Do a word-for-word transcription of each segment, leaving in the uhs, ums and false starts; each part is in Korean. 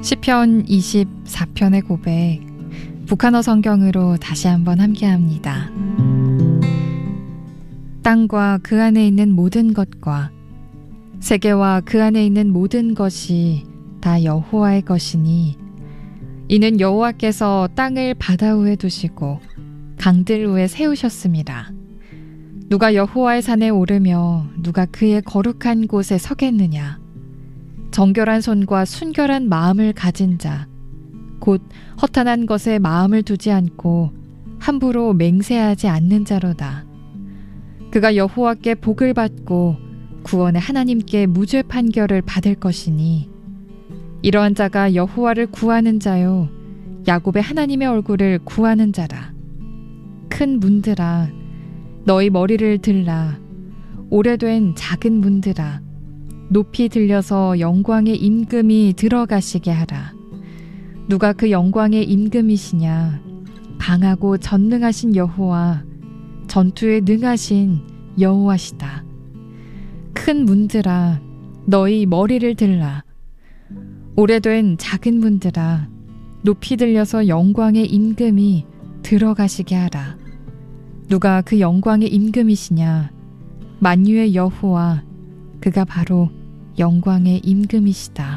시편 이십사 편의 고백, 북한어 성경으로 다시 한번 함께합니다. 땅과 그 안에 있는 모든 것과 세계와 그 안에 있는 모든 것이 다 여호와의 것이니 이는 여호와께서 땅을 바다 위에 두시고 강들 위에 세우셨습니다. 누가 여호와의 산에 오르며 누가 그의 거룩한 곳에 서겠느냐? 정결한 손과 순결한 마음을 가진 자, 곧 허탄한 것에 마음을 두지 않고 함부로 맹세하지 않는 자로다. 그가 여호와께 복을 받고 구원의 하나님께 무죄 판결을 받을 것이니 이러한 자가 여호와를 구하는 자요 야곱의 하나님의 얼굴을 구하는 자라. 큰 문들아 너희 머리를 들라. 오래된 작은 문들아 높이 들려서 영광의 임금이 들어가시게 하라. 누가 그 영광의 임금이시냐? 강하고 전능하신 여호와, 전투에 능하신 여호와시다. 큰 문들아 너희 머리를 들라. 오래된 작은 문들아 높이 들려서 영광의 임금이 들어가시게 하라. 누가 그 영광의 임금이시냐? 만유의 여호와, 그가 바로 영광의 임금이시다.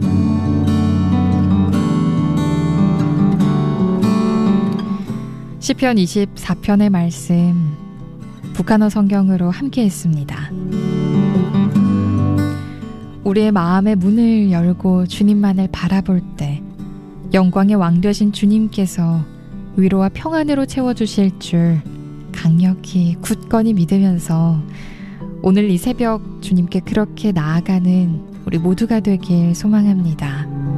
시편 이십사 편의 말씀, 북한어 성경으로 함께 했습니다. 우리의 마음의 문을 열고 주님만을 바라볼 때 영광의 왕 되신 주님께서 위로와 평안으로 채워주실 줄 강력히 굳건히 믿으면서 오늘 이 새벽 주님께 그렇게 나아가는 우리 모두가 되길 소망합니다.